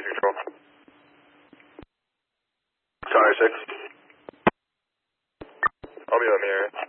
control. Tower 6. I'll be on the area.